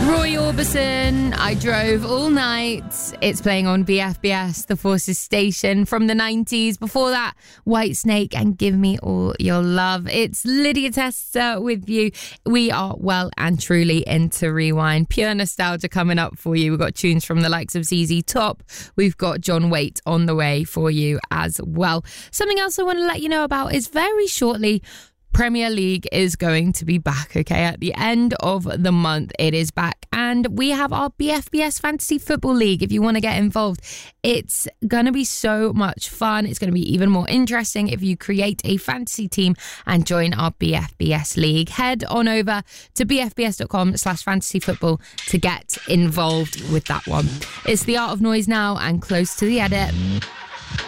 Roy Orbison, I Drove All Night. It's playing on BFBS, the Forces station from the 90s. Before that, White Snake and Give Me All Your Love. It's Lydia Tester with you. We are well and truly into Rewind. Pure nostalgia coming up for you. We've got tunes from the likes of ZZ Top. We've got John Waite on the way for you as well. Something else I want to let you know about is very shortly, Premier League is going to be back, okay? At the end of the month, it is back. And we have our BFBS Fantasy Football League. If you want to get involved, it's going to be so much fun. It's going to be even more interesting if you create a fantasy team and join our BFBS League. Head on over to bfbs.com/fantasyfootball to get involved with that one. It's The Art of Noise now and Close to the Edit.